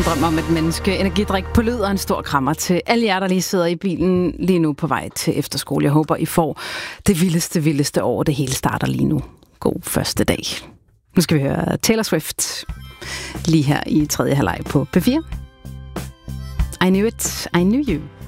Drømmer om et menneske, energidrik på lyd og en stor krammer til alle jer, der lige sidder i bilen lige nu på vej til efterskole. Jeg håber, I får det vildeste år. Det hele starter lige nu. God første dag. Nu skal vi høre Taylor Swift lige her i tredje halvleg på P4. I knew it, I knew you.